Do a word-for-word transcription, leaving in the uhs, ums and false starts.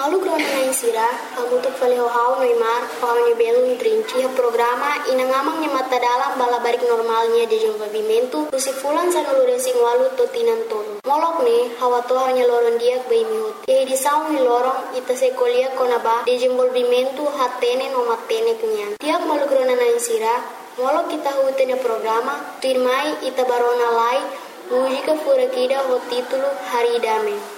Malu grona na insira, amutuk fale hau noimar, hau ni belu trinci programa inangamang nya mata dalam balabarik normalnya de desenvolvimento, usi fulan sa nulurensing walu totinan tonu. Molok ne, hawa toha nya loron diak bai mihut. E di saung ni lorong ita sekolia konaba desenvolvimento hatene no matene kenyan. Tiak malu grona na insira, molok kita hutenya programa, tuirmai ita barona lai, mujika furakida ho titulo Hari Dame.